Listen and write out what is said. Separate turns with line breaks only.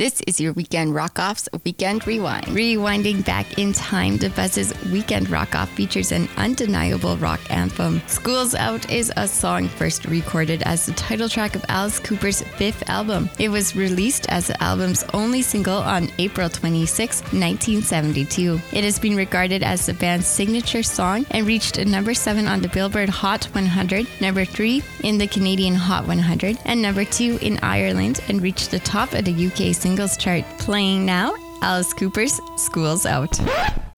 This is your Weekend Rock-Off's Weekend Rewind. Rewinding back in time, the Buzz's Weekend Rock-Off features an undeniable rock anthem. School's Out is a song first recorded as the title track of Alice Cooper's fifth album. It was released as the album's only single on April 26, 1972. It has been regarded as the band's signature song and reached number 7 on the Billboard Hot 100, number 3 in the Canadian Hot 100, and number 2 in Ireland, and reached the top of the UK singles chart. Playing now, Alice Cooper's School's Out.